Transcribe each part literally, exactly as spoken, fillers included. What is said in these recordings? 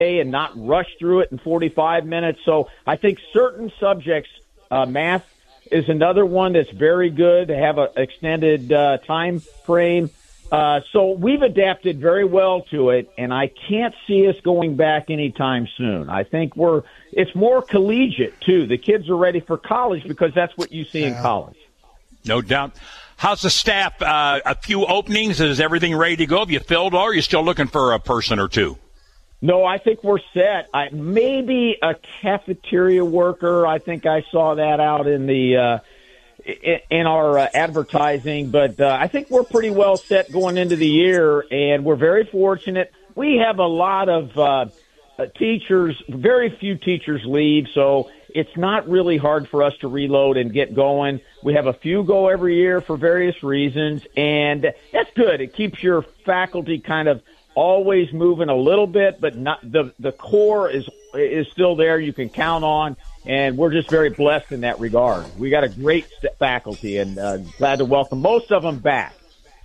and not rush through it in forty-five minutes. So I think certain subjects, uh, math is another one that's very good to have an extended uh, time frame. Uh, so we've adapted very well to it, and I can't see us going back anytime soon. I think we're it's more collegiate, too. The kids are ready for college because that's what you see in college. No doubt. How's the staff? Uh, a few openings. Is everything ready to go? Have you filled all, or are you still looking for a person or two? No, I think we're set. I, maybe a cafeteria worker. I think I saw that out in the uh, in, in our uh, advertising. But uh, I think we're pretty well set going into the year, and we're very fortunate. We have a lot of uh, teachers. Very few teachers leave, so it's not really hard for us to reload and get going. We have a few go every year for various reasons, and that's good. It keeps your faculty kind of always moving a little bit, but not the the core is is still there. You can count on, and we're just very blessed in that regard. We got a great faculty, and uh, glad to welcome most of them back.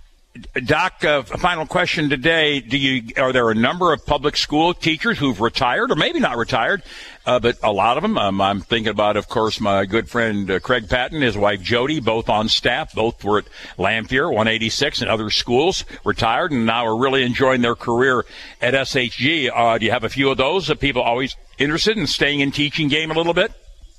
Doc, uh, a final question today. Do you are there a number of public school teachers who've retired, or maybe not retired, uh, but a lot of them? Um, I'm thinking about, of course, my good friend uh, Craig Patton, his wife Jody, both on staff. Both were at Lamphere, one eighty-six, and other schools, retired, and now are really enjoying their career at S H G. Uh, do you have a few of those? Are people always interested in staying in teaching game a little bit?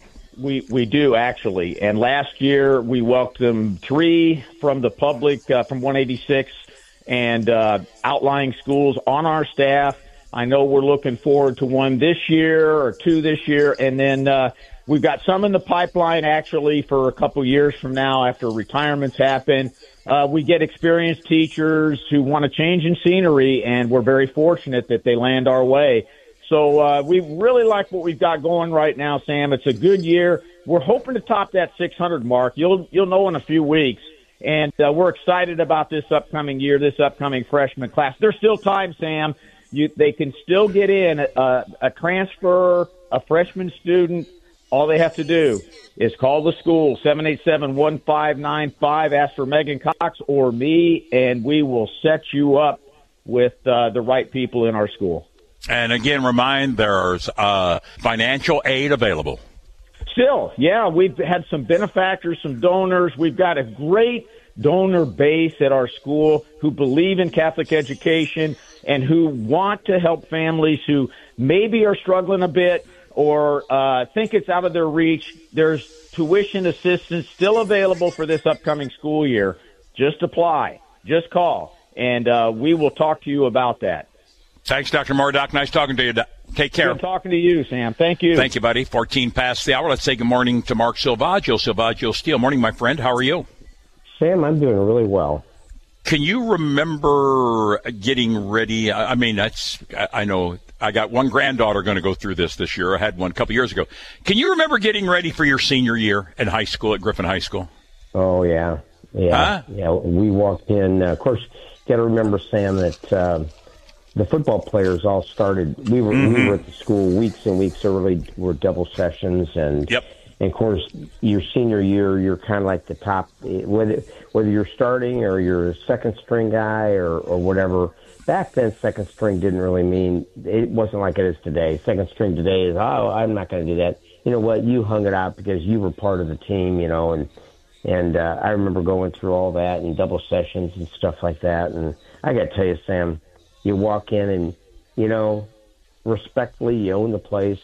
We we do, actually. And last year we welcomed three from the public, uh, from one eighty-six, and uh, outlying schools on our staff. I know we're looking forward to one this year or two this year. And then uh, we've got some in the pipeline, actually, for a couple years from now after retirements happen. Uh, we get experienced teachers who want to change in scenery, and we're very fortunate that they land our way. So uh, we really like what we've got going right now, Sam. It's a good year. We're hoping to top that six hundred mark. You'll you'll know in a few weeks. And uh, we're excited about this upcoming year, this upcoming freshman class. There's still time, Sam. You, they can still get in a, a transfer, a freshman student. All they have to do is call the school, seven eight seven, one five nine five, ask for Megan Cox or me, and we will set you up with uh, the right people in our school. And again, remind there's uh, financial aid available. Still, yeah, we've had some benefactors, some donors. We've got a great donor base at our school who believe in Catholic education and who want to help families who maybe are struggling a bit or uh, think it's out of their reach. There's tuition assistance still available for this upcoming school year. Just apply. Just call, and uh, we will talk to you about that. Thanks, Doctor Moore. Nice talking to you. Take care. Good talking to you, Sam. Thank you. Thank you, buddy. fourteen past the hour. Let's say good morning to Mark Silvaggio. Silvaggio Steel. Morning, my friend. How are you? Sam, I'm doing really well. Can you remember getting ready? I mean, that's, I know I got one granddaughter going to go through this this year. I had one a couple years ago. Can you remember getting ready for your senior year in high school at Griffin High School? Oh, yeah. Yeah. Huh? Yeah. We walked in. Uh, of course, you got to remember, Sam, that uh, the football players all started. We were mm-hmm. we were at the school weeks and weeks early. Were double sessions, and yep. And of course, your senior year, you're kind of like the top. Whether whether you're starting or you're a second string guy or or whatever. Back then, second string didn't really mean it wasn't like it is today. Second string today is oh, I'm not going to do that. You know what? You hung it out because you were part of the team. You know, and and uh, I remember going through all that and double sessions and stuff like that. And I got to tell you, Sam. You walk in and, you know, respectfully, you own the place.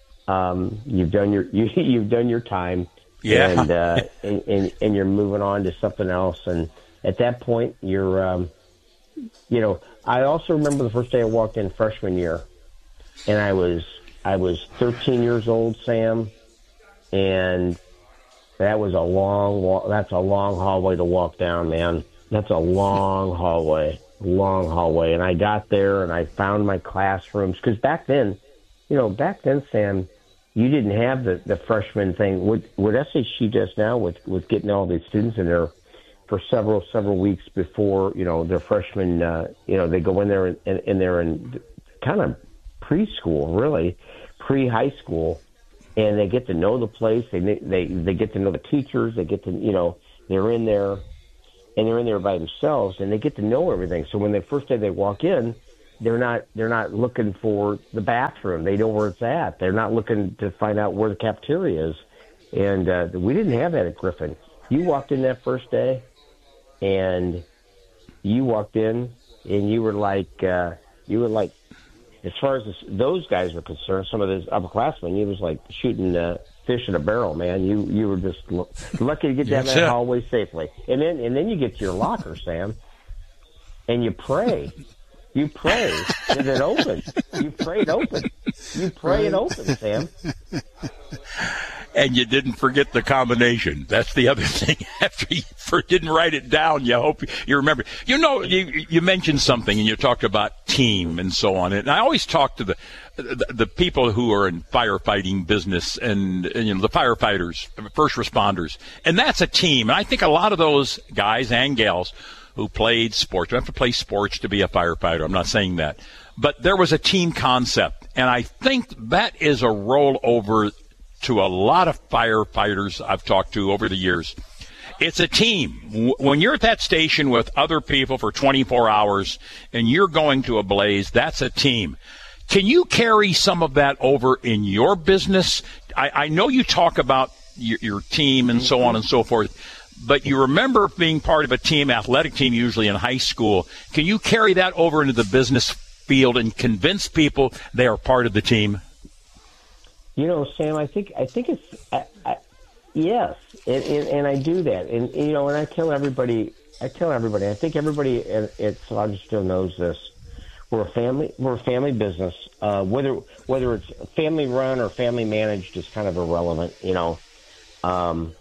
Um, you've done your you, you've done your time, yeah, and, uh, and, and and you're moving on to something else. And at that point, you're, um, you know, I also remember the first day I walked in freshman year, and I was I was thirteen years old, Sam, and that was a long walk. That's a long hallway to walk down, man. That's a long hallway. long hallway, and I got there and I found my classrooms, because back then, you know, back then, Sam, you didn't have the, the freshman thing. What, what S H G does now with, with getting all these students in there for several, several weeks before, you know, their freshman, uh, you know, they go in there and in, in there in kind of preschool, really, pre-high school, and they get to know the place. They, they, they get to know the teachers. They get to, you know, they're in there. And they're in there by themselves, and they get to know everything. So when the first day they walk in, they're not they're not looking for the bathroom. They know where it's at. They're not looking to find out where the cafeteria is. And uh, we didn't have that at Griffin. You walked in that first day, and you walked in, and you were like uh, you were like, as far as this, those guys were concerned, some of those upperclassmen, you was like shooting uh, fish in a barrel, man. You you were just l- lucky to get down that hallway safely. And then and then you get to your locker, Sam, and you pray. You pray, and it opens. You pray it open. You pray it open, Sam. And you didn't forget the combination. That's the other thing. After you didn't write it down, you hope you remember. You know, you, you mentioned something, and you talked about team and so on. And I always talk to the the, the people who are in firefighting business and, and you know the firefighters, first responders, and that's a team. And I think a lot of those guys and gals who played sports. You don't have to play sports to be a firefighter. I'm not saying that. But there was a team concept, and I think that is a rollover to a lot of firefighters I've talked to over the years. It's a team. When you're at that station with other people for twenty-four hours and you're going to a blaze, that's a team. Can you carry some of that over in your business? I, I know you talk about your, your team and so on and so forth, but you remember being part of a team, athletic team, usually in high school. Can you carry that over into the business field and convince people they are part of the team? You know, Sam, I think I think it's I, I, yes, and, and, and I do that, and you know, and I tell everybody, I tell everybody, I think everybody at, at Solano still knows this. We're a family, we're a family business. Uh, whether whether it's family run or family managed is kind of irrelevant. You know, um,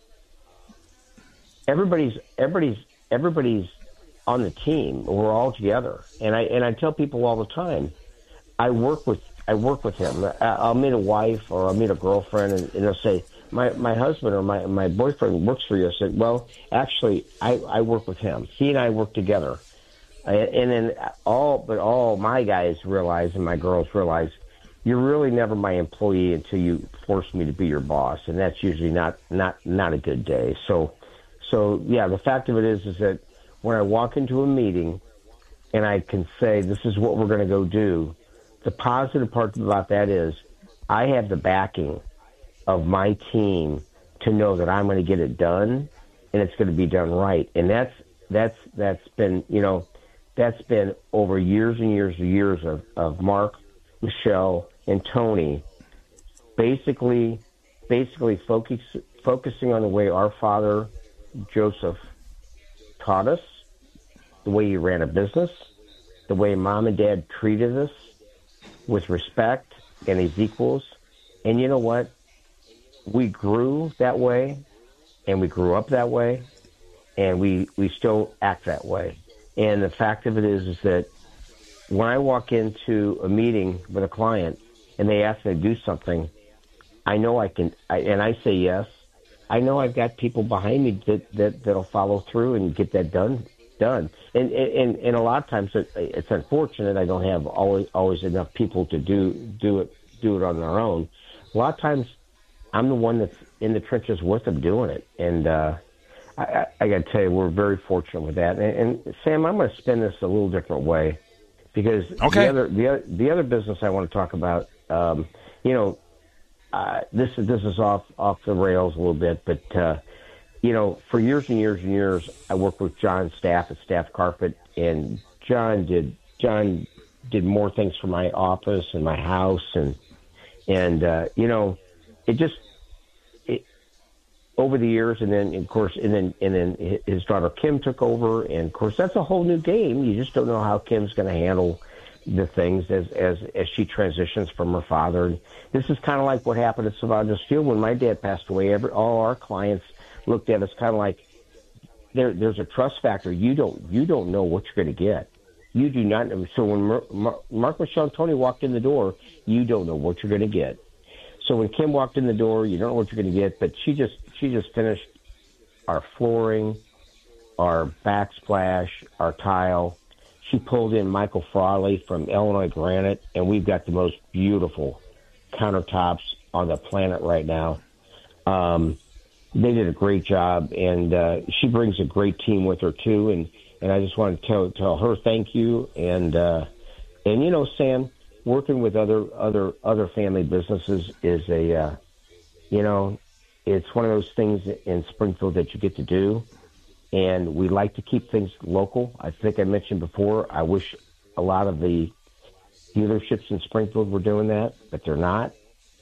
everybody's everybody's everybody's on the team. We're all together, and I and I tell people all the time, I work with. I work with him. I'll meet a wife or I'll meet a girlfriend, and, and they'll say, my, my husband or my, my boyfriend works for you. I said, well, actually, I, I work with him. He and I work together. And then all, but all my guys realize and my girls realize, you're really never my employee until you force me to be your boss. And that's usually not, not, not a good day. So, so yeah, the fact of it is, is that when I walk into a meeting and I can say, this is what we're going to go do, the positive part about that is I have the backing of my team to know that I'm going to get it done and it's going to be done right. And that's, that's, that's been, you know, that's been over years and years and years of, of Mark, Michelle, and Tony basically, basically focus, focusing on the way our father, Joseph, taught us, the way he ran a business, the way mom and dad treated us, with respect and as equals. And you know what? We grew that way, and we grew up that way, and we, we still act that way. And the fact of it is, is that when I walk into a meeting with a client and they ask me to do something, I know I can, I, and I say yes. I know I've got people behind me that, that, that'll follow through and get that done. done. And, and and a lot of times it, it's unfortunate I don't have always always enough people to do do it do it on their own. A lot of times I'm the one that's in the trenches with them doing it. And uh, I, I, I got to tell you, we're very fortunate with that. And, and Sam, I'm going to spin this a little different way because okay. the other the other, the other business I want to talk about, um, you know, uh, this is this is off off the rails a little bit, but. Uh, You know, for years and years and years, I worked with John's staff at Staff Carpet, and John did John did more things for my office and my house, and and uh, you know, it just it, over the years, and then of course, and then and then his daughter Kim took over, and of course, that's a whole new game. You just don't know how Kim's going to handle the things as as as she transitions from her father. And this is kind of like what happened at Savannah Steel when my dad passed away. Every all our clients looked at us kind of like there. There's a trust factor. You don't you don't know what you're going to get. You do not know. So when Mar- Mar- Mark, Michelle, and Tony walked in the door, you don't know what you're going to get. So when Kim walked in the door, you don't know what you're going to get. But she just she just finished our flooring, our backsplash, our tile. She pulled in Michael Frawley from Illinois Granite, and we've got the most beautiful countertops on the planet right now. Um, They did a great job, and uh, she brings a great team with her too. And, and I just want to tell tell her thank you, and uh, And, you know, Sam, working with other other other family businesses is a, uh, you know, it's one of those things in Springfield that you get to do. And we like to keep things local. I think I mentioned before, I wish a lot of the dealerships in Springfield were doing that, but they're not.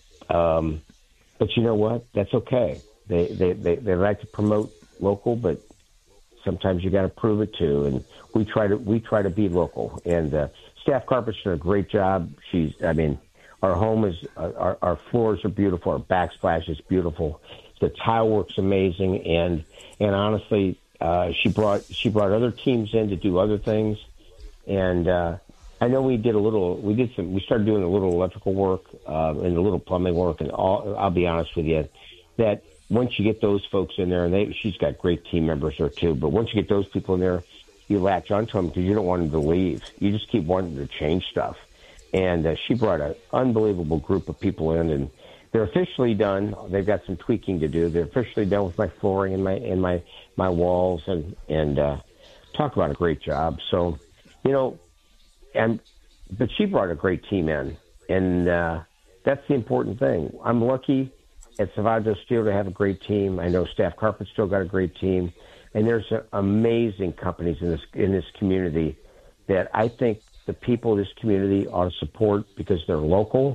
Um, but you know what? That's okay. They, they, they, they like to promote local, but sometimes you got to prove it too. And we try to we try to be local. And uh, Staff Carpet's done a great job. She's, I mean, our home is, uh, our, our floors are beautiful. Our backsplash is beautiful. The tile work's amazing. And and honestly, uh, she brought she brought other teams in to do other things. And uh, I know we did a little. We did some. We started doing a little electrical work uh, and a little plumbing work. And all, I'll be honest with you, that once you get those folks in there, and they, she's got great team members there too. But once you get those people in there, you latch onto them because you don't want them to leave. You just keep wanting to change stuff. And uh, she brought an unbelievable group of people in, and they're officially done. They've got some tweaking to do. They're officially done with my flooring and my and my my walls, and and uh, talk about a great job. So, you know, and but she brought a great team in, and uh, that's the important thing. I'm lucky at Salvaggio Steel to have a great team. I know Staff Carpet still got a great team, and there's uh, amazing companies in this in this community that I think the people of this community ought to support because they're local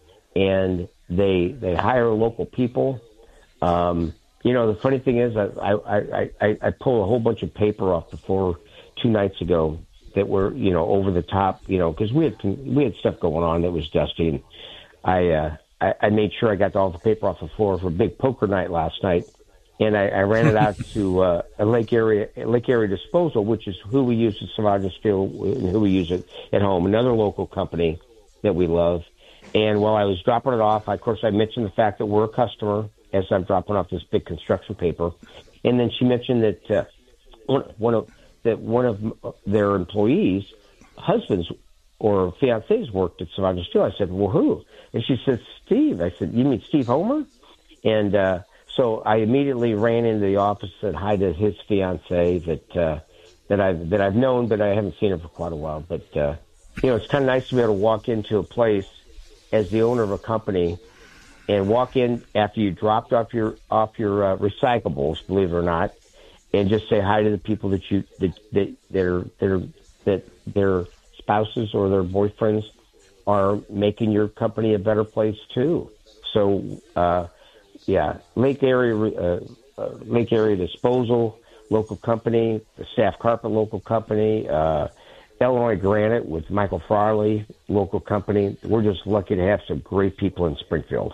and they they hire local people. Um, you know, the funny thing is, I I, I I pulled a whole bunch of paper off the floor two nights ago that were, you know, over the top, you know, because we had we had stuff going on that was dusty, and I. Uh, I, I made sure I got all the paper off the floor for a big poker night last night, and I, I ran it out to uh, a Lake Area Lake Area Disposal, which is who we use at Salvaggio Steel and who we use it at home, another local company that we love. And while I was dropping it off, I, of course, I mentioned the fact that we're a customer as I'm dropping off this big construction paper, and then she mentioned that uh, one, one of that one of their employees' husbands or fiancés worked at Salvaggio Steel. I said, well, who? And she said, Steve. I said, you mean Steve Homer? And uh, so I immediately ran into the office, said hi to his fiancée that uh, that I've that I've known, but I haven't seen her for quite a while. But uh, you know, it's kind of nice to be able to walk into a place as the owner of a company and walk in after you dropped off your off your uh, recyclables, believe it or not, and just say hi to the people that you that that that are that are, that their spouses or their boyfriends are making your company a better place too. So, uh, yeah, Lake Area, uh, uh, Lake Area Disposal, local company, the Staff Carpet, local company, uh, Illinois Granite with Michael Farley, local company. We're just lucky to have some great people in Springfield.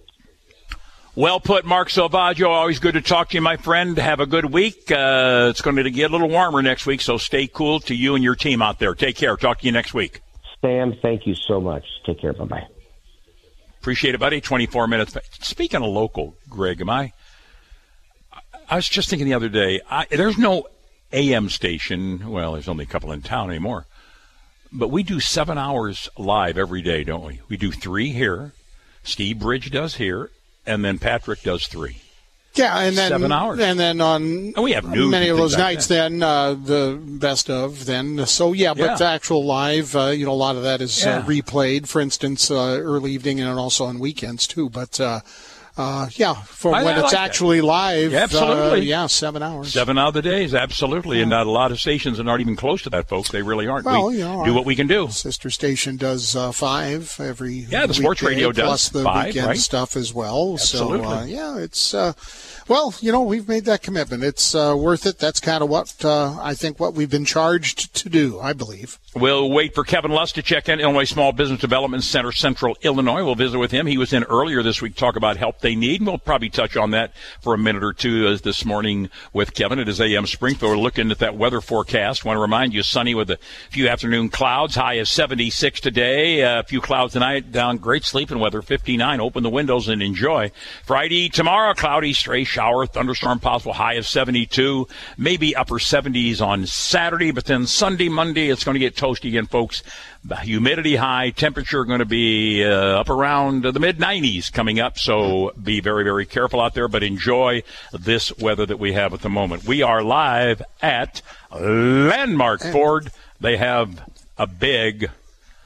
Well put, Mark Salvaggio. Always good to talk to you, my friend. Have a good week. Uh, it's going to get a little warmer next week, so stay cool to you and your team out there. Take care. Talk to you next week. Sam, thank you so much. Take care. Bye-bye. Appreciate it, buddy. twenty-four minutes. Speaking of local, Greg, am I? I was just thinking the other day, I, there's no A M station. Well, there's only a couple in town anymore. But we do seven hours live every day, don't we? We do three here. Steve Bridge does here. And then Patrick does three. Yeah, and then seven hours, and then on and we have news many of those like nights, that. then uh, the best of then. So yeah, but yeah. the actual live, uh, you know, a lot of that is yeah. uh, replayed. For instance, uh, early evening and also on weekends too. But uh, uh, yeah, for I, when I it's like actually that. live, absolutely, uh, yeah, seven hours, seven out of the days, absolutely, yeah. And not a lot of stations are not even close to that, folks. They really aren't. Well, we you know, do what we can do. Sister station does uh, five every yeah, the sports weekday, radio does plus the five, weekend right? stuff as well. Absolutely. So uh, yeah, it's. Uh, Well, you know, we've made that commitment. It's uh, worth it. That's kind of what uh, I think what we've been charged to do, I believe. We'll wait for Kevin Lust to check in, Illinois Small Business Development Center, Central Illinois. We'll visit with him. He was in earlier this week to talk about help they need, and we'll probably touch on that for a minute or two as this morning with Kevin at his A M Springfield. We're looking at that weather forecast. Want to remind you, sunny with a few afternoon clouds, high of seventy-six today, a few clouds tonight, down great sleeping weather, fifty-nine. Open the windows and enjoy. Friday, tomorrow, cloudy, stray shower, thunderstorm possible, high of seventy-two, maybe upper seventies on Saturday, but then Sunday, Monday, it's going to get toasty again, folks. The humidity high, temperature going to be uh, up around the mid nineties coming up, so be very, very careful out there, but enjoy this weather that we have at the moment. We are live at Landmark Ford. They have a big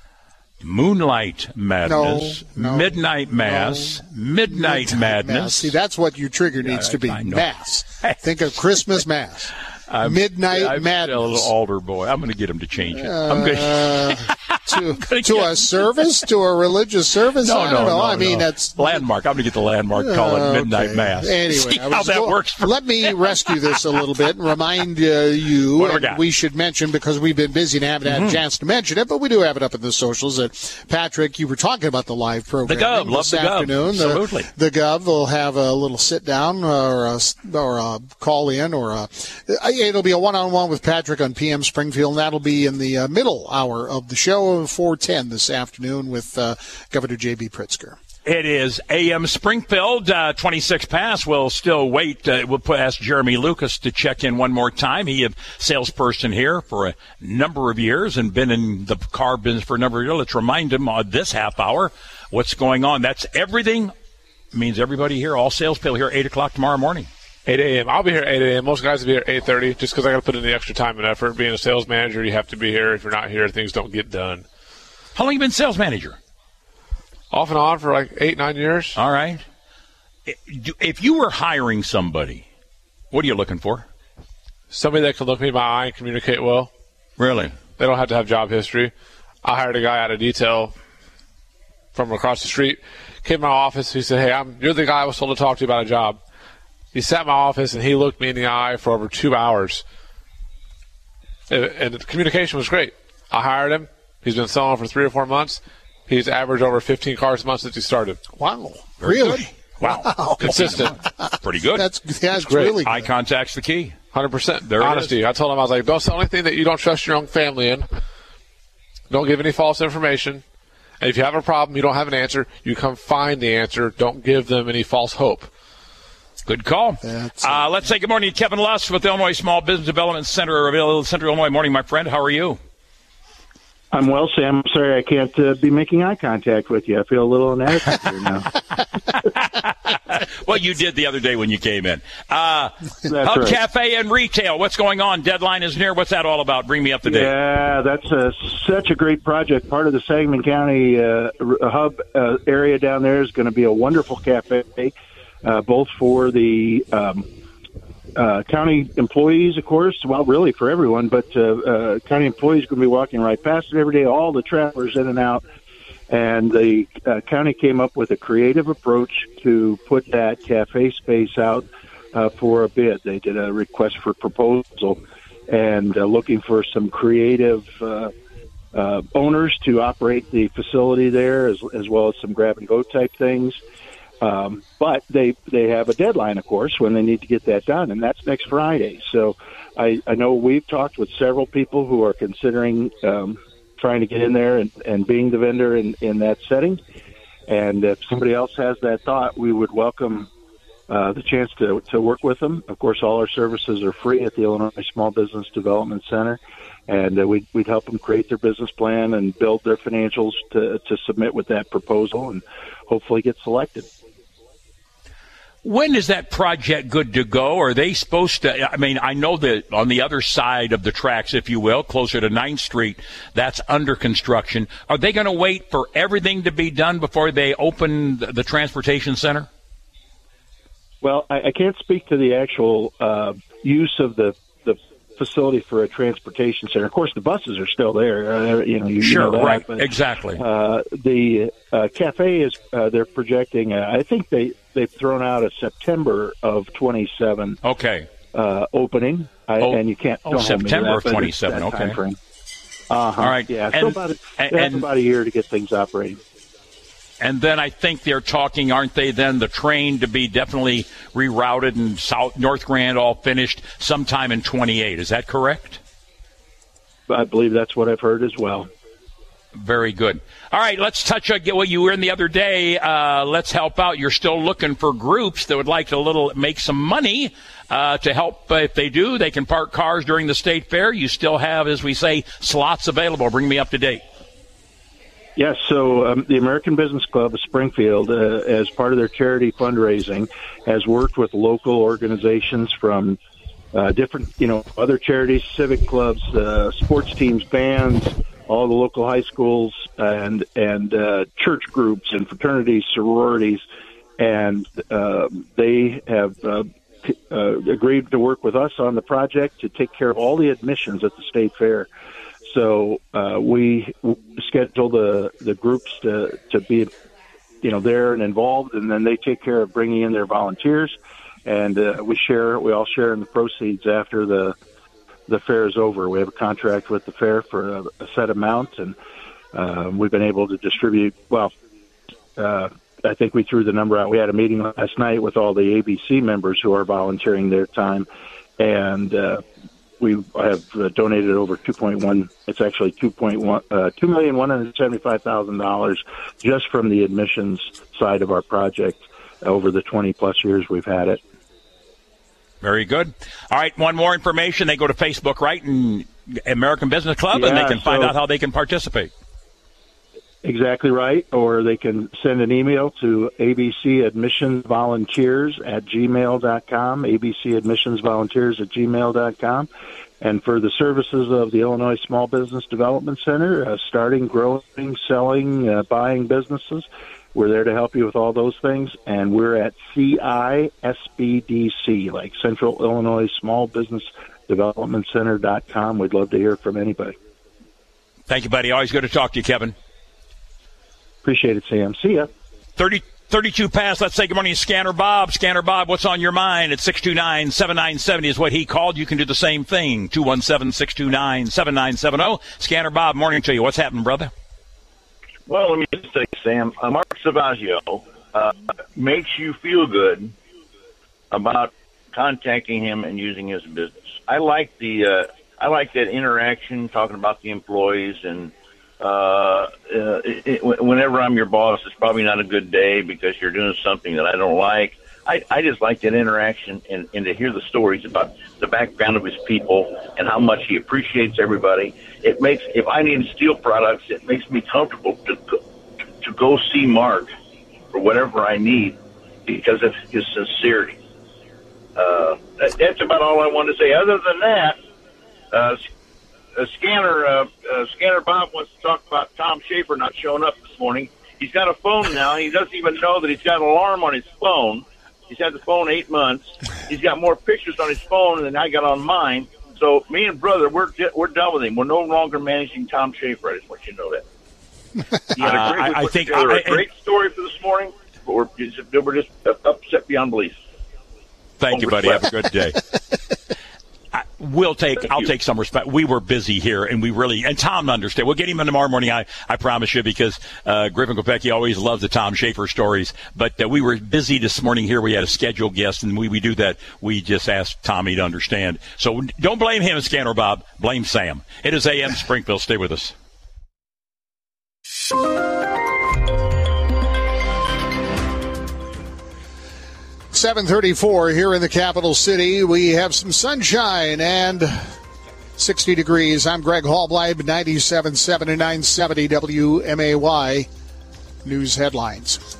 Moonlight Madness, No, no, Midnight Mass, no. Midnight Midnight Madness. Mass. See, that's what your trigger needs Yeah, to be. I know. Mass. Think of Christmas Mass. I'm, Midnight I'm Madness. a little altar boy. I'm going to get him to change it. I'm going Uh, to gonna to get- a service, to a religious service. No, I no, don't know. no, I mean, no. that's landmark. I'm going to get the landmark. Call it Midnight Okay. Mass. Anyway, See I how was that go- works. For- Let me rescue this a little bit and remind uh, you. What do we and got? we should mention, because we've been busy and haven't Mm-hmm. had a chance to mention it, but we do have it up in the socials. That Patrick, you were talking about the live program. The Gov, love this the Gov. afternoon. Absolutely. The, the Gov will have a little sit down or a, or a call in or a, it'll be a one on one with Patrick on P M Springfield, and that'll be in the uh, middle hour of the show, four ten this afternoon with uh, Governor J B. Pritzker. It is A M Springfield, uh, twenty-six past. We'll still wait. Uh, we'll put, ask Jeremy Lucas to check in one more time. He is salesperson here for a number of years and been in the car business for a number of years. Let's remind him on this half hour what's going on. That's everything. Means everybody here, all salespeople here, eight o'clock tomorrow morning. eight a.m. I'll be here at eight a.m. Most guys will be here at eight thirty just because I got to put in the extra time and effort. Being a sales manager, you have to be here. If you're not here, things don't get done. How long have you been sales manager? Off and on for like eight, nine years. All right. If you were hiring somebody, what are you looking for? Somebody that can look me in my eye and communicate well. Really? They don't have to have job history. I hired a guy out of detail from across the street. Came to my office. He said, hey, I'm, you're the guy I was told to talk to about a job. He sat in my office, and he looked me in the eye for over two hours. And, and the communication was great. I hired him. He's been selling for three or four months. He's averaged over fifteen cars a month since he started. Wow. Very Really? good. Wow. Wow. Consistent. Pretty good. That's, that's great. really good. Eye contact's the key. one hundred percent. There it Honesty. is. I told him, I was like, don't sell anything that you don't trust your own family in. Don't give any false information. And if you have a problem, you don't have an answer, you come find the answer. Don't give them any false hope. Good call. That's Uh, let's say good morning to Kevin Luss with the Illinois Small Business Development Center of Central Illinois. Morning, my friend. How are you? I'm well, Sam. I'm sorry I can't uh, be making eye contact with you. I feel a little inadequate here now. Well, you did the other day when you came in. Uh, That's Hub right. Cafe and Retail. What's going on? Deadline is near. What's that all about? Bring me up to date. Yeah, that's a, such a great project. Part of the Sangamon County uh, r- hub uh, area down there is going to be a wonderful cafe, uh, both for the um, uh, county employees, of course, well, really for everyone, but uh, uh, county employees are going to be walking right past it every day, all the travelers in and out. And the uh, county came up with a creative approach to put that cafe space out uh, for a bid. They did a request for proposal and uh, looking for some creative uh, uh, owners to operate the facility there, as, as well as some grab-and-go type things. Um, but they they have a deadline, of course, when they need to get that done, and that's next Friday. So I, I know we've talked with several people who are considering um, trying to get in there and, and being the vendor in, in that setting. And if somebody else has that thought, we would welcome uh, the chance to, to work with them. Of course, all our services are free at the Illinois Small Business Development Center, and uh, we'd, we'd help them create their business plan and build their financials to, to submit with that proposal and hopefully get selected. When is that project good to go? Are they supposed to? I mean, I know that on the other side of the tracks, if you will, closer to ninth Street, that's under construction. Are they going to wait for everything to be done before they open the, the transportation center? Well, I, I can't speak to the actual uh, use of the, the facility for a transportation center. Of course, the buses are still there. Uh, you know, you, Sure, you know that, right, but, exactly. Uh, the uh, cafe is uh, they're projecting. Uh, I think they they've thrown out a September of twenty-seven Okay. uh, opening, I, Oh, and you can't. oh, don't hold me to September that, of but it's twenty-seven, that okay. timeframe. Uh-huh. All right. Yeah, And- so about a, and- they have and- about a year to get things operating. And then I think they're talking, aren't they, then the train to be definitely rerouted and South North Grand all finished sometime in twenty-eight. Is that correct? I believe that's what I've heard as well. Very good. All right, let's touch on what you were in the other day. Uh, let's help out. You're still looking for groups that would like to little make some money uh, to help. Uh, if they do, they can park cars during the state fair. You still have, as we say, slots available. Bring me up to date. Yes, so um, the American Business Club of Springfield, uh, as part of their charity fundraising, has worked with local organizations from uh, different, you know, other charities, civic clubs, uh, sports teams, bands, all the local high schools and and uh, church groups and fraternities, sororities, and uh, they have uh, uh, agreed to work with us on the project to take care of all the admissions at the state fair. So uh, we schedule the, the groups to, to be, you know, there and involved, and then they take care of bringing in their volunteers, and uh, we share. We all share in the proceeds after the the fair is over. We have a contract with the fair for a, a set amount, and uh, we've been able to distribute. Well, uh, I think we threw the number out. We had a meeting last night with all the A B C members who are volunteering their time, and uh, we have uh, donated over two point one. It's actually two point one, uh, two million one hundred seventy-five thousand dollars just from the admissions side of our project over the twenty plus years we've had it. Very good. All right, one more information. They go to Facebook, right, and American Business Club, yeah, and they can so, find out how they can participate. Exactly right. Or they can send an email to A B C Admissions Volunteers at gmail dot com, A B C Admissions Volunteers at gmail dot com. And for the services of the Illinois Small Business Development Center, uh, starting, growing, selling, uh, buying businesses, we're there to help you with all those things. And we're at C I S B D C, like Central Illinois Small Business Development Center dot com. We'd love to hear from anybody. Thank you, buddy. Always good to talk to you, Kevin. Appreciate it, Sam. See ya. thirty, thirty-two past. Let's say good morning to Scanner Bob. Scanner Bob, what's on your mind? At six two nine, seven nine seven zero is what he called. You can do the same thing. two one seven, six two nine, seven nine seven zero. Scanner Bob, morning to you. What's happening, brother? Well, let me just say, Sam, uh, Mark Savaggio uh, makes you feel good about contacting him and using his business. I like the uh, I like that interaction, talking about the employees, and uh, uh, it, it, whenever I'm your boss, it's probably not a good day because you're doing something that I don't like. I, I just like that interaction and, and to hear the stories about the background of his people and how much he appreciates everybody. It makes, if I need steel products, it makes me comfortable to go, to go see Mark for whatever I need because of his sincerity. Uh, that, that's about all I want to say. Other than that, uh, uh, Scanner uh, uh, Scanner Bob wants to talk about Tom Schaefer not showing up this morning. He's got a phone now. He doesn't even know that he's got an alarm on his phone. He's had the phone eight months. He's got more pictures on his phone than I got on mine. So me and brother, we're we're done with him. We're no longer managing Tom Schaefer. I just want you to know that. He had a great, uh, I, I think I, a great I, story for this morning. But we're, we're just upset beyond belief. Thank you, buddy. Have a good day. I, we'll take. Thank I'll you. take some respect. We were busy here, and we really. And Tom understand. We'll get him in tomorrow morning. I, I promise you, because uh, Griffin Kopecky always loves the Tom Schaefer stories. But uh, we were busy this morning here. We had a scheduled guest, and we, we do that. We just asked Tommy to understand. So don't blame him, Scanner Bob. Blame Sam. It is A M Springfield. Stay with us. seven thirty-four here in the capital city. We have some sunshine and sixty degrees. I'm Greg Hallbleib, ninety-seven point seven and nine seventy W M A Y News Headlines.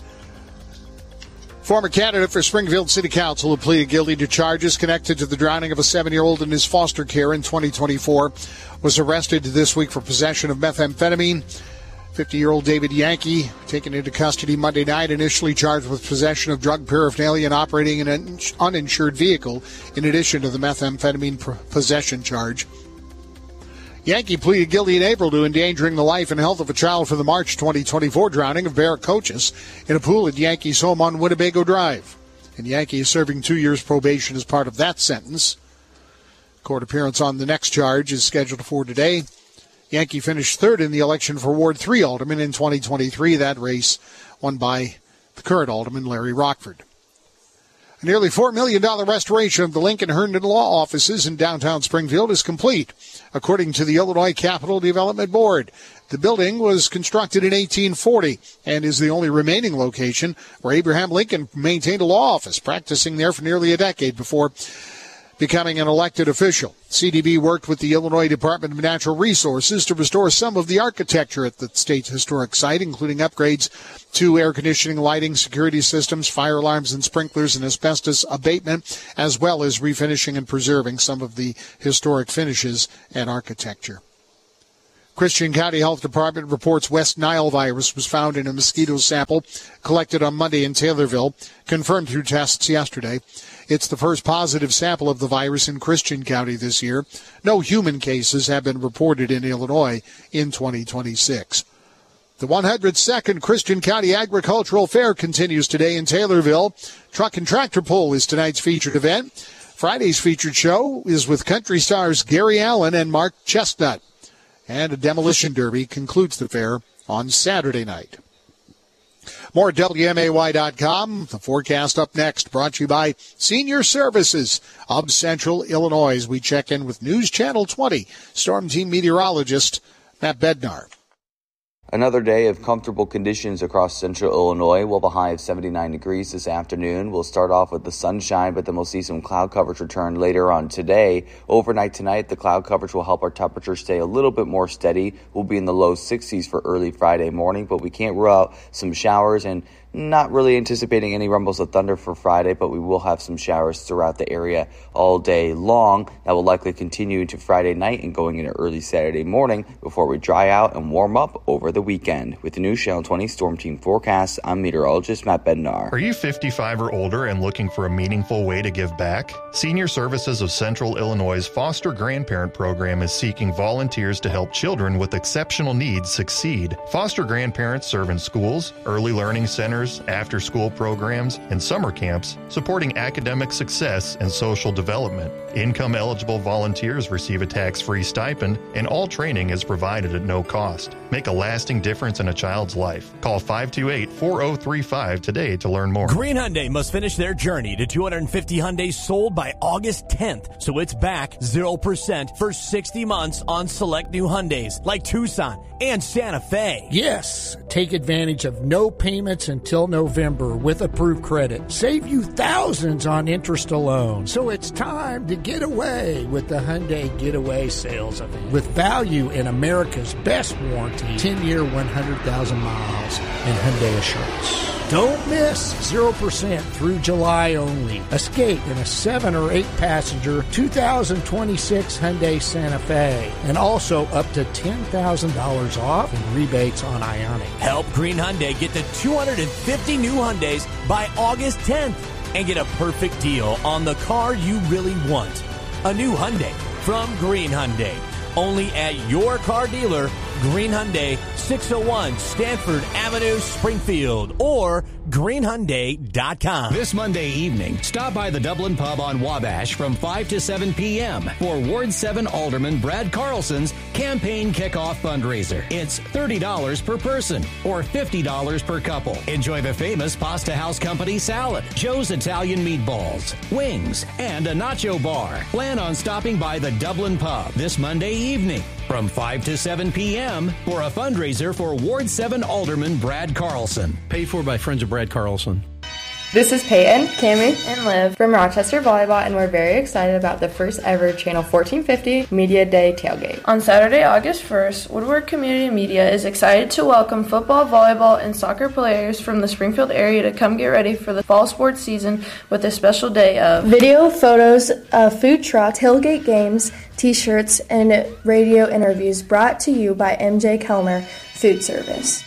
Former candidate for Springfield City Council who pleaded guilty to charges connected to the drowning of a seven-year-old in his foster care in twenty twenty-four was arrested this week for possession of methamphetamine. fifty-year-old David Yankee, taken into custody Monday night, initially charged with possession of drug paraphernalia and operating an uninsured vehicle, in addition to the methamphetamine possession charge. Yankee pleaded guilty in April to endangering the life and health of a child for the March twenty twenty-four drowning of Barrett Coaches in a pool at Yankee's home on Winnebago Drive. And Yankee is serving two years probation as part of that sentence. Court appearance on the next charge is scheduled for today. Yankee finished third in the election for Ward three Alderman in twenty twenty-three. That race won by the current Alderman, Larry Rockford. A nearly four million dollars restoration of the Lincoln Herndon Law Offices in downtown Springfield is complete, according to the Illinois Capital Development Board. The building was constructed in eighteen forty and is the only remaining location where Abraham Lincoln maintained a law office, practicing there for nearly a decade before becoming an elected official. C D B worked with the Illinois Department of Natural Resources to restore some of the architecture at the state's historic site, including upgrades to air conditioning, lighting, security systems, fire alarms and sprinklers, and asbestos abatement, as well as refinishing and preserving some of the historic finishes and architecture. Christian County Health Department reports West Nile virus was found in a mosquito sample collected on Monday in Taylorville, confirmed through tests yesterday. It's the first positive sample of the virus in Christian County this year. No human cases have been reported in Illinois in twenty twenty-six. The one hundred second Christian County Agricultural Fair continues today in Taylorville. Truck and Tractor Pull is tonight's featured event. Friday's featured show is with country stars Gary Allen and Mark Chestnut. And a demolition derby concludes the fair on Saturday night. More at W M A Y dot com. The forecast up next, brought to you by Senior Services of Central Illinois. We check in with News Channel twenty Storm Team meteorologist Matt Bednar. Another day of comfortable conditions across central Illinois. We'll have a high of seventy-nine degrees this afternoon. We'll start off with the sunshine, but then we'll see some cloud coverage return later on today. Overnight tonight, the cloud coverage will help our temperature stay a little bit more steady. We'll be in the low sixties for early Friday morning, but we can't rule out some showers and not really anticipating any rumbles of thunder for Friday, but we will have some showers throughout the area all day long. That will likely continue into Friday night and going into early Saturday morning before we dry out and warm up over the weekend. With the News Channel twenty Storm Team forecast, I'm meteorologist Matt Bednar. Are you fifty-five or older and looking for a meaningful way to give back? Senior Services of Central Illinois' Foster Grandparent Program is seeking volunteers to help children with exceptional needs succeed. Foster grandparents serve in schools, early learning centers, after-school programs, and summer camps, supporting academic success and social development. Income-eligible volunteers receive a tax-free stipend, and all training is provided at no cost. Make a lasting difference in a child's life. Call five two eight, four oh three five today to learn more. Green Hyundai must finish their journey to two hundred fifty Hyundais sold by August tenth, so it's back zero percent for sixty months on select new Hyundais like Tucson and Santa Fe. Yes, take advantage of no payments until November with approved credit. Save you thousands on interest alone. So it's time to get away with the Hyundai Getaway Sales Event. With value in America's best warranty, ten-year, one hundred thousand miles, and Hyundai Assurance. Don't miss zero percent through July only. Escape in a seven or eight passenger two thousand twenty-six Hyundai Santa Fe. And also up to ten thousand dollars off in rebates on Ioniq. Help Green Hyundai get to two hundred fifty new Hyundais by August tenth and get a perfect deal on the car you really want. A new Hyundai from Green Hyundai. Only at your car dealer, Green Hyundai, six oh one Stanford Avenue, Springfield, or green hyundai dot com. This Monday evening, stop by the Dublin Pub on Wabash from five to seven p.m. for Ward seven Alderman Brad Carlson's campaign kickoff fundraiser. It's thirty dollars per person or fifty dollars per couple. Enjoy the famous Pasta House Company salad, Joe's Italian meatballs, wings, and a nacho bar. Plan on stopping by the Dublin Pub this Monday evening from five to seven p.m. for a fundraiser for Ward seven Alderman Brad Carlson. Paid for by Friends of Brad Carlson. This is Peyton, Cammie, and Liv from Rochester Volleyball, and we're very excited about the first ever Channel fourteen fifty Media Day tailgate. On Saturday, August first, Woodward Community Media is excited to welcome football, volleyball, and soccer players from the Springfield area to come get ready for the fall sports season with a special day of video, photos, of food trucks, tailgate games, t-shirts, and radio interviews brought to you by M J Kellner Food Service.